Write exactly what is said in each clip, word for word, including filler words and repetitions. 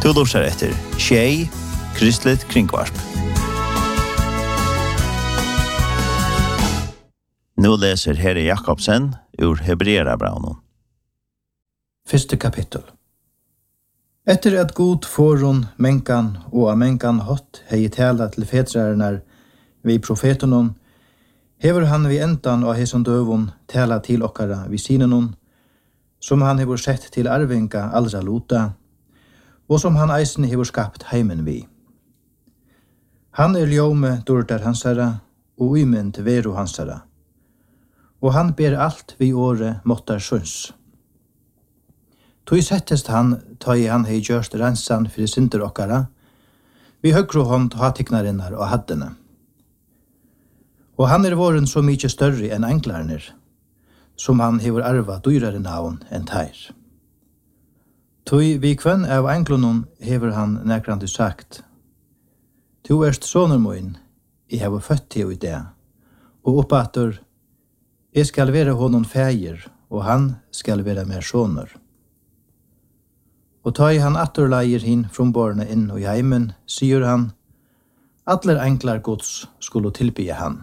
Du lurer etter Tjei, Kristelig Kringvarp. Nå leser Herre Jakobsen ur Hebreerabrevet. Første kapittel. Etter at god foron menkan og av menkan hot hei tala til fedrarnar vi profetenon, hever han vi endan og heson døvun tala til okkara vi sinenon, som han hever sett til arvinga allra lota, og som han eisen hever skapt heimen vi. Han er ljome dordar hansara, og uimynd veru hansara, og han ber alt vi åre måttar sjøns. Tog settest han, ta i han hei gjørst rensan fyrir synder okkara, vi høgru hånd ha tiknarinnar og haddene. Og han er våren så mykje større enn englarner, som han hever arva dyrare navn enn teir. Tog vi kvenn av englonon hever han nekrande sagt, «Tu erst sonur moin, I hever født til i det, og oppater, jeg skal være honom feir, og han skal være mer sonur. Og ta i han atterleier hin fromborne inn og i heimen, sier han, «Atler enklar gods skulle tilbye han.»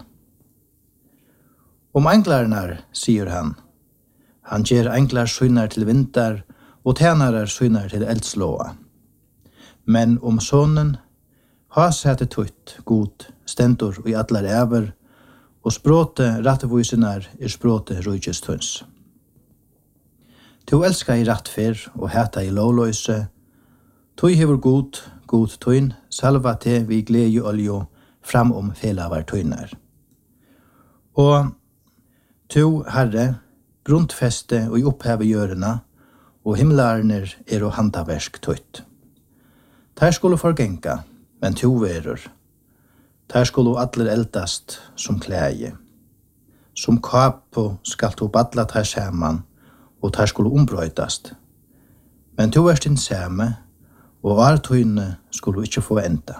Om enklarnar, sier han, «Han gjer enklar synar til vinter, og tænarar synar til eldslåa. Men om sonen, ha sette tutt, god, stendur og i atler ever, og språte rattevoisenar er språte rujgestunds. Tu elska i rattfer og heta i lovløse, tu hever god, god tuin, salva te vi gleje oljo fram om felavar tuinar. Og tu, Herre, grunnfeste og i oppheve gjørena, og himlarner er og handaversk tutt. Der skulle forgenka, men tu verur. Der skulle atler eldast som klæje. Som kapo skal tu badla ter saman, og der skulle ombrøydast. Men tu erst din same, og artøyne skulle ikkje få enda.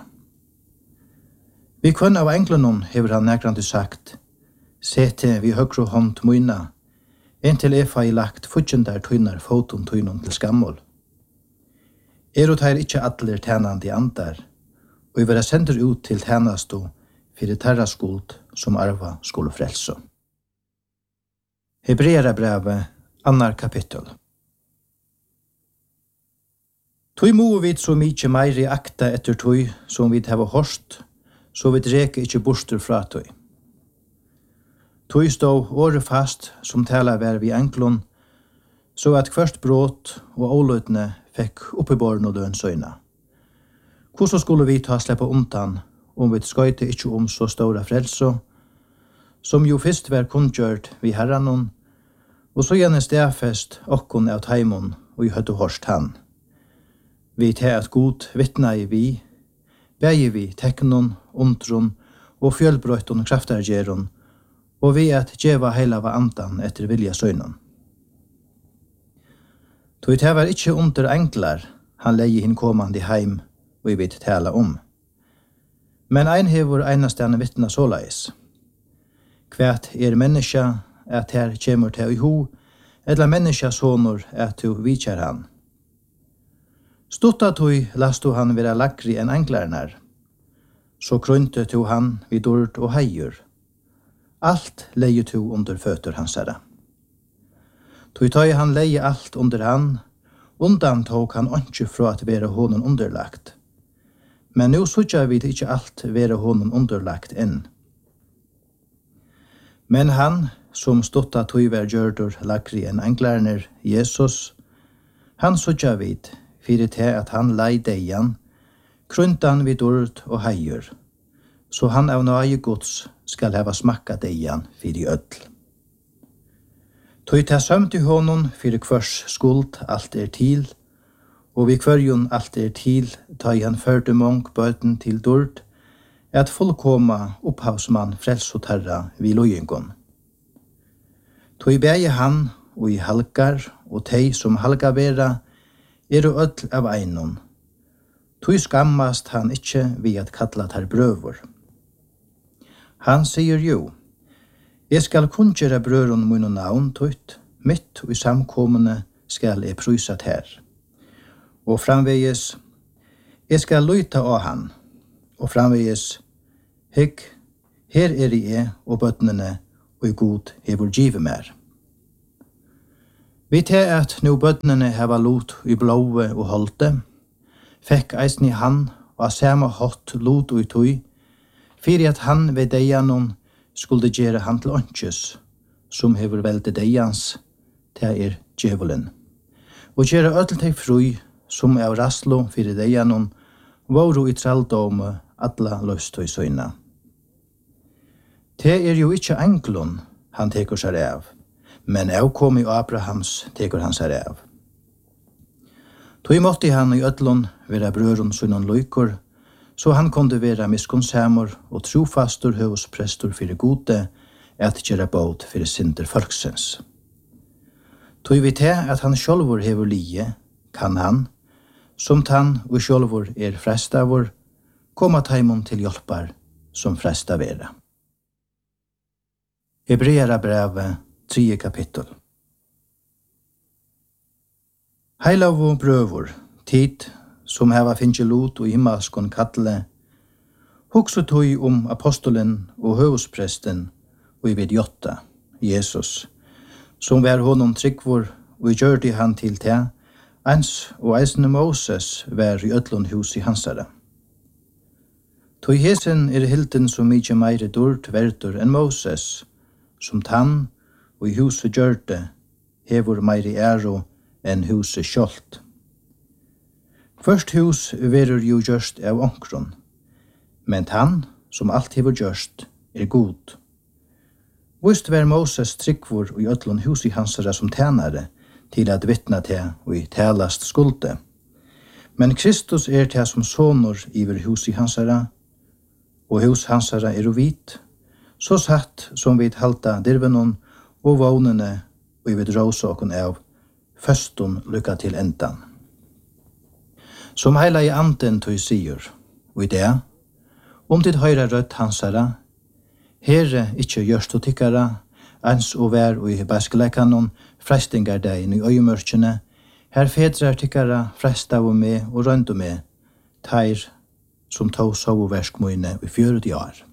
Vi kvann av englenon hever han nekrande sagt, «Sete vi høgru hånd moina, inntil efa i lagt futjendar tøynar foton tøynon til skammol. Er og teir ikkje atler tænandi andar, og vi vera sender ut til tænasto fyrir terra skuld som arva skulle frelso.» Hebreerabrevet, annar kapittel. Tui mo vi så mykje meiri akta etter tui som vi hava horst, så vi dreke ikkje bostur fra tui. Tui stå åre fast som tala vær vi enklon, så at først bråt og åløtne fekk oppiborn og døn søyna. Hvordan skulle vi ta sleppa undan om vi skøyte ikkje om så stora frelso, som jo fyrst var kundgjørt vi herranon, og så gjerne stedfest okkon av taimon og i høttu horst han. Vi til at god vittna i vi, bægi vi teknon, undron og fjølbrøyton kraftargeron, og vi at djeva heila va andan etter vilja søgnon. Tog det var ikkje under enklar han leie hinn komandi heim og i vidt tala om. Men ein hevur einastane vittna såleis. Kvært er menneska at her kjemur til i ho, eller menneska sonur at du vidkjær han. Stutta tui lastu han vera lakri enn englarnar, så krønte tu han vid dord og heiur. Alt leie tu under føtur hansara. Tui tøy han leie alt under han, undan tok han ikke fra at vera honom underlagt. Men nu sutja vi ikkje alt vera honom underlagt enn. Men han, som stotta tøyver gjørdur lakri enn englarner, Jesus, han sutja vid, fyrir til at han lei deian, kruntan vid ord og heiur, så han av nøye gods skal heva smakka deian fyrir ødl. Tøy ta sømt i honom fyrir kvørs skuld alt er til, og vi kvørjon alt er til, ta i han førte mong bøten til dord, at fullkoma opphavsmann frelsotarra vi lojengon. Tøy bæge han, og i halkar, og tei som halka vera, er og ødl av einon. Tøy skammast han ikkje vi at kalla tar brøvor. Han sier jo, jeg skal kunngjera brøron mun og navn tøyt, mitt og i samkomne skal jeg prysat her. Og framveges, Jeg skal lyta av han, og framvegis, hygg, her er jeg og bøtnene, og i god hevur givet mer. Vi til at nu bøtnene heva lot i blåve og holde, fekk eisen i han, og av samme hot lot og i tøy, fyrir at han ved deianon skulle gjere han til åndsjus, som hever velde deians, til er djevelen. Og gjere ødel til fru, som er raslo fyrir deianon, våru i tralldome atla løst og i søyna. Det er jo ikkje englun han tekur seg av, men avkom i Abrahams tekur han seg av. Tog måtte han i ødlun vera brøron sønnan løykor, så han kunde vera miskunnsamur og trofastur høvsprestur fyrir gode, at gjera båt fyrir synder folksens. Tog vi til at han sjálvur hever lie, kan han, som han og sjálvur er frestavur, koma taimon til hjelpar som fresta vera. Hebreara brevet, tredje kapittel. Heilavu brøvur, tid som heva finnje lot og himmelskon kattle, hugsu tøy om apostolen og høvspresten og i vid jotta, Jesus, som var honom tryggvor og gjørte han til te, ans og eisne Moses var i ødlund hus i hansare. Tøy hesen er hilden så mykje meire dård verdur enn Moses, som tann og i huset gjørte, hevur meire æro enn huset skjolt. Først hus verur jo gjørst av onkron, men han, som alt hever gjørst, er god. Vist var Moses tryggvor og i ødlun hus i hansara som tænare, til at vittna til og i talast skulde. Men Kristus er til som sonor iver hus i hansara, og hus hansara er uvit, så satt som vi halta dirvenon og vognene og vi dråsa okon av førston lykka til endan. Som heila i anden tøy sier, og i det, om tid høyra rødt hansara, herre ikkje gjørst og tykkara, ans og vær og i baskeleikanon, frestingar dein i øymørkjene, her fedrar tykkara, fresta av med og røndu med, teir som tog sov og verskmøyne i fjøret i år.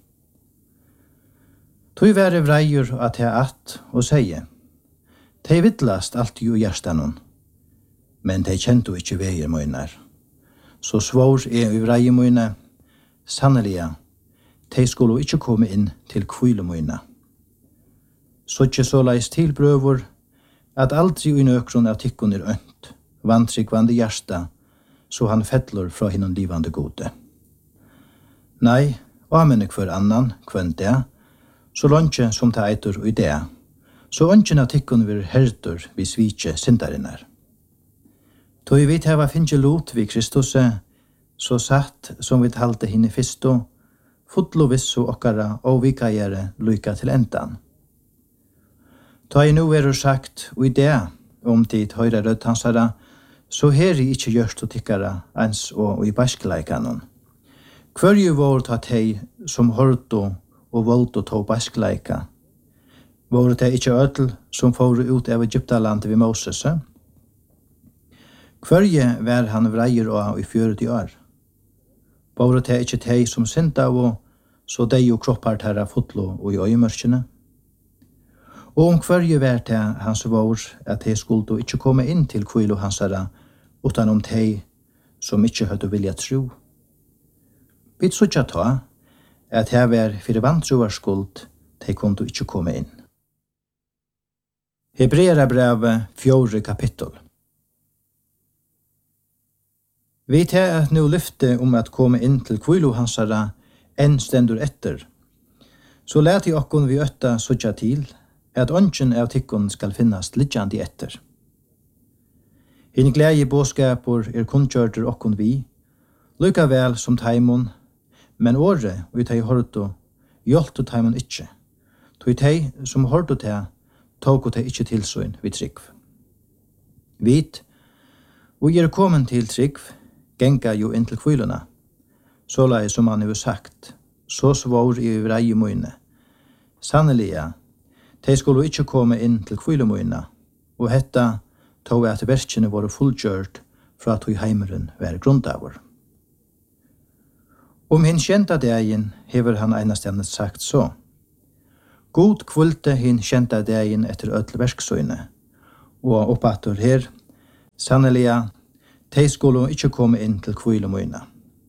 Tøy være vreier at jeg at og seie, tei vittlast alt jo hjertanon, men tei kjentu ikkje veier møynar. Så svår er i vreie møyne, sanneliga, tei skulle ikkje komme inn til kvile møyne. Så ikkje så leis til brøvor, at aldri i nøkron av tikkun er ønt, vantrykvande hjersta, så han fettlor fra hinnon livande gode. Nei, amene kvar annan, kvann det, så longe som ta eitur og idé, så ongen av tikkun vir herdur vi svitje syndarinnar. Tog vi hava finnje lot vi Kristus, så satt som vi talte hinne fisto, fotlo vissu okkara og vikajere lykka til endan. Ta i nu er sagt og idé om tid høyra rødt hansara, så heri ikkje gjørst og tikkara ans og i baskleikanon. Hverju vår ta tei som hørto og voldo tog baskleika, vår ta ikkje ødel som får ut av Egyptalandet ved Moses. Hverje var han vreier av i fjøret i år. Vår ta ikkje tei som synda og så dei jo kroppar terra fotlo og i øymørkjene. Og om hverje var ta hans vår at tei skulle ikkje komme inn til kvilo hansara utan om tei som ikkje høyde vilja tro. Vi sutja ta at her var fyrir vantruar skuld tei kunne ikkje komme inn. Hebreara brevet, fjore kapittel. Vi tar at nu lyfte om at komme inn til kvilo hansara enn stendur etter. Så let i okkon vi øtta sutja til at ongen av tikkun skal finnast lidjandi etter. Hinn glede båskapur er kunnkjørter okkon vi, lykka vel som taimon, men åre og i tei horto, hjolto taimon ikkje. Tog tei som horto tei, tog tei ikkje tilsøyn vi trygg. Vit, og er kommen til trygg, genga jo inn til kviluna, så lai som han har sagt, så svår i vreie møyne. Sanneliga, tei skulle ikkje komme inn til kvilumøyna, og hetta tog at verkene var fullgjørt fra at heimeren var grundavur. Om hin kjenta dagen hever han einastendet sagt så. God kvulte hin kjenta dagen etter öll verksøyne, og oppatur her, sanneliga, tei skulle ikkje komme inn til kvilumøyna.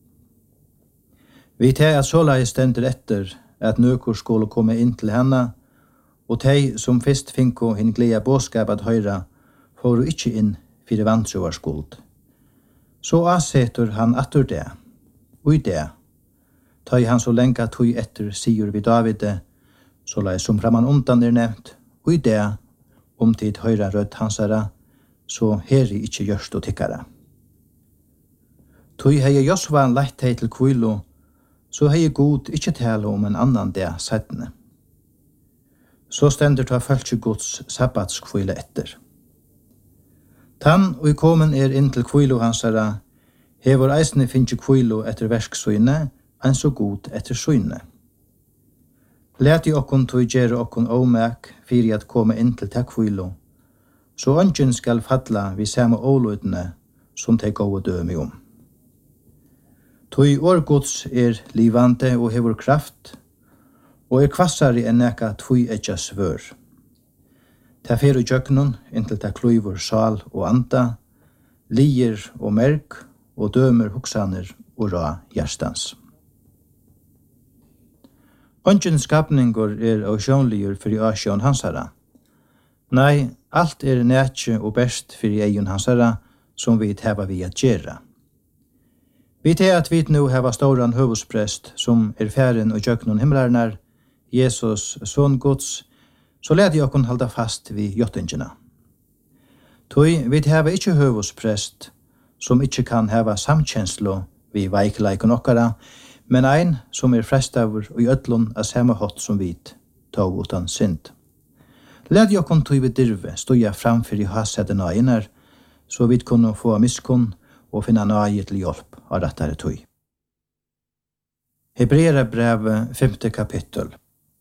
Vi tei at såleis stendur etter at nøkur skulle komme inn til henne, og tei som fyrst finko hin gleda båskap at høyra, får ikkje inn fyrir vantruvar skuld. Så asetur han atur det, og i det, tøy han så lenga tøy etter sigur vi Davide, såleis som framan undan er nevnt, og i det, om tid høyra rødt hansara, så heri ikkje gjørst og tikkara. Tøy hei Josva leit hei til kvilu, så hei god ikkje tale om en annan det settene. Så stendur ta følge Guds sabbatskvile etter. Tann og i komen er inn til kvilu hansara, hevor eisne finnje kvilu etter verksøyne, enn så god etter søyne. Leti okkon tog gjere okkon omek fyrir at komme inn til ta kvilu, så ønsken skal falla vi samme åløydene som te gode dømi om. Tog årgods er livande og hevor kraft, og er kvassari enn eka tvoi etja svør. Ta fer og jøknun inntil ta kløyvor sal og anda, lier og merk, og dømer hoksaner og ra hjerstans. Ongen skapningur er ausjónligur fyrir asjón hansara. Nei, alt er nætje og best fyrir eion hansara som vi heva vi at gjera. Vi tar at vi nu heva stauran høvusprest som er færen og jøknun himlarnar, Jesus, son Guds, så led jeg okkur halda fast vi jottingina. Tøy, vi heva ikkje høvusprest som ikkje kan heva samkjenslo vi veikleikon okkara, men ein som er frestavur og i öllun av samme hot som vit, tog utan synd. Led jeg okkur tøy vi dirve stoja framfyr i hasete nøyenar, så vi kunne få miskunn og finna nøye til hjelp av rettare tøy. Hebreera brevet femte kapittel.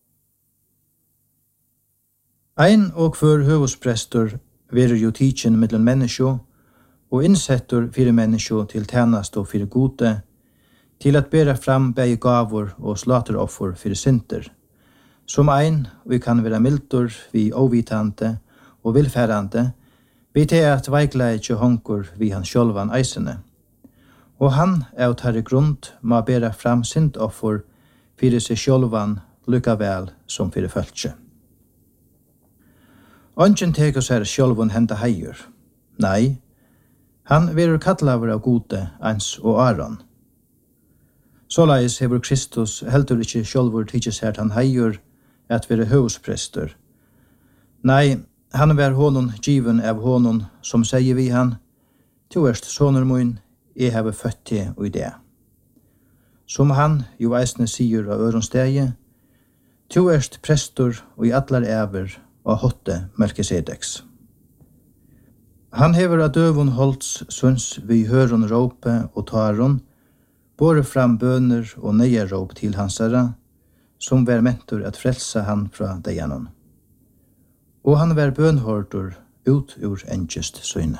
Ein og hver høvusprestor verer jo tidsin mellom menneskjo, og innsettur fyrir menneskjo til tjenast og fyrir gode, til at bera fram begge gavor og slateroffer fyrir synder. Som ein, vi kan vera mildur, vi ovitante og vilfærande, vi til at veikleikje hongur vi han sjølvan eisene. Og han, av tarre grunn, må bera fram syndoffer fyrir seg sjølvan lukka vel som fyrir følge. Ongen teker seg sjølvan henda heier. Nei, han verur kallaver av gode, ans og Aron. Såleis hever Kristus heldur ikkje sjølvur tidsis her han heier at være høvusprester. Nei, han var honon given av honon som sier vi han, «Tu erst soner mun, jeg heve født til og i det». Som han jo eisne sier av øronstegi, «Tu erst prestor og i atlar ever og hotte Melkisedeks». Han hever av døvun holds sunds vi høron råpe og taron, båre fram bøner og neierråp til hansara, som var mentor at frelsa han fra deianon. Og han var bønhordur ut ur engest søyne.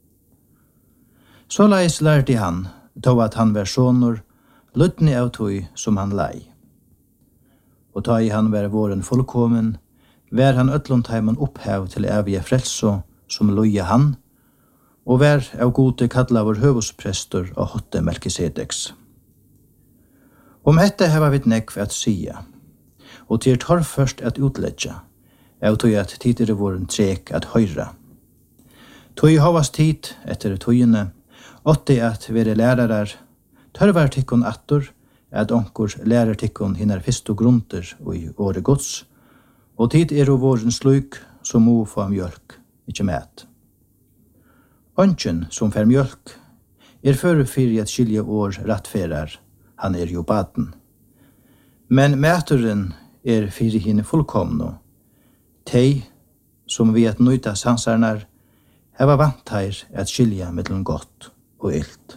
Såleis lærte han, tog at han var sonur, luttni av tøy som han lei. Og ta i han var våren fullkomen, var han ötlundheimen opphav til evige frelso som loja han, og var av gode kallavur høvusprestor og hotte Melkisedeks. Om hette heva vi nekv at sia, og til tar først at utledja, av tog at tider er våren trek at høyra. Tog havas tid etter togene, åtti at vere lærarar, tørvar tikkun attur, at onkur lærer tikkun hinnar fyrstu grunter og i åre gods, og tid er jo våren sluk som må få mjölk, ikkje mæt. Ongen som fer mjölk er føre fyrir at skilje år rattferar, han er jo baden. Men mæturen er fyrir hine fullkomno, tei som vi at nøyta sansarnar heva vant her at skilja mellom godt og ilt.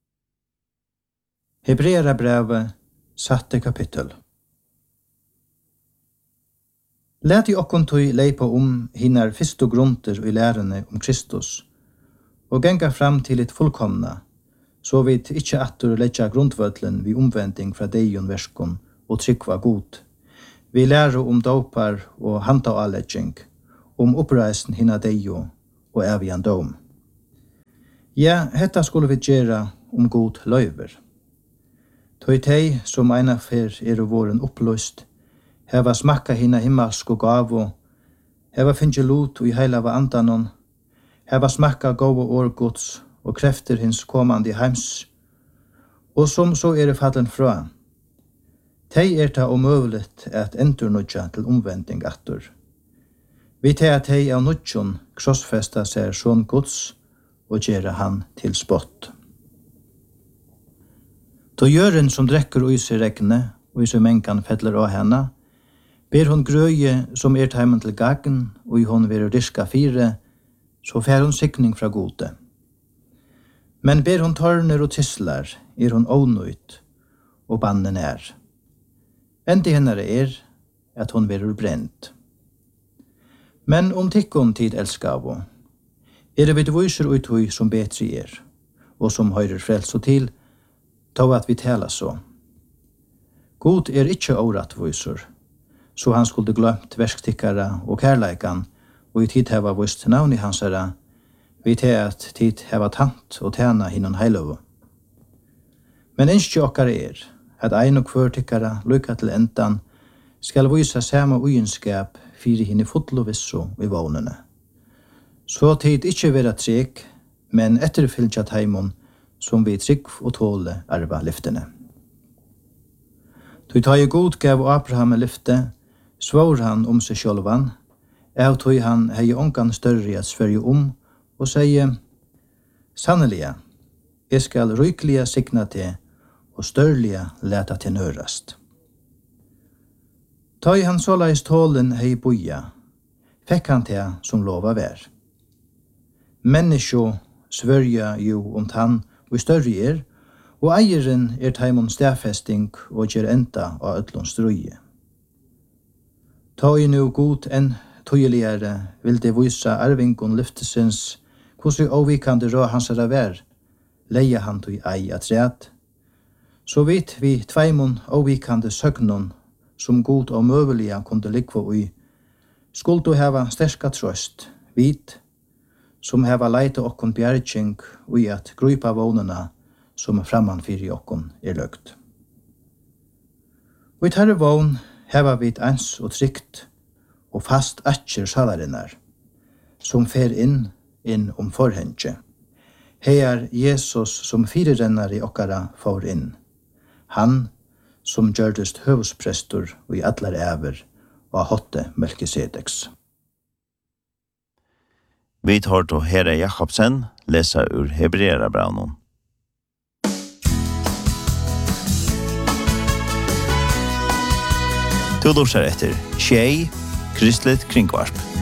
Hebreera brevet, satte kapittel. Læt i okkon tøy leipa om hinnar fyrstu grunter og lærerne om Kristus, og genga fram til et fullkomna, så vidt ikke atter letja grundvøtlen vi omvending fra deion verskon og tryggva god. Vi lærer om dopar og handtavalegging, om oppreisen hinna deio og evian dom. Ja, hetta skulle vi gjera om god løyver. Tøy tei som eina fer er våren oppløst, heva smakka hinna himmelsk og gavo, heva finnje lot og i heila va andanon, heva smakka gavo årgods og krefter hins komande heims, og som så er fallen fra. Tei er ta omøveligt at endurnudja til omvending attur. Vi tei at tei av nudjon krossfesta seg sånn gods og gjere han til spott. Då gjøren som drekker og i regne og i seg menkan fettler av henne, ber hon grøye som er teimen til gagen og i hon vil riska fire, så fer hon sikning fra gode. Men ber hon tørner og tislar, er hon ånøyt og bannen er. Endi hennare er at hon vil brent. Men om tikkon tid elskavo, er det vid viser ut hui som betri er, og som høyrer frelse til, ta at vi tala så. God er ikkje åratviser, så han skulle glömt verkstikkara og kærleikan, og i tid heva vist navn i hansara, vi te at tid heva tant og tjena hinnon heilov. Men innskje okkar er, at ein og kvør tikkara lykka til endan, skal visa samme ugenskap fyrir hinne fotlovisso i vånene. Så tid ikkje vera trek, men etterfylgja taimon, som vi trygg og tåle arva lyftene. Tui ta i god gav Abraham lyfte, svår han om seg sjølvan, av tui han hei ongan større at sverge om, og sier, sanneliga, jeg skal rykliga signa til, og størliga leta til nørast. Ta i han såleis tålen hei boja, fekk han til som lova vær. Menneskjo svørja jo om tann og større er, og eieren er taimon stafesting og gjer enda av ötlån strøye. Ta i nu god enn tøyeligere vil det vise arvingon lyftesens, hvordan avvikande rå hans er vær, leia han tøy ei at ræt. Så vidt vi tveimon avvikande søgnon, som god og møvelige kunde likva ui, skulle du heva sterska trøst, vit, som heva leite okkon bjergjeng ui at grupa vånena som er framman fyrir okkon er løgt. Og i tarre vån heva vi ens og trygt og fast atjer salarinnar, som fer inn inn om forhengje. Heiar Jesus som firerennar i okkara for inn. Han som gjørdest høvsprestor og i allar æver og hotte Melkisedeks. Vi tar til Herre Jakobsen, lesa ur Hebreerabrevet. Du lurer etter Tjei, Kristelig Kringvarp.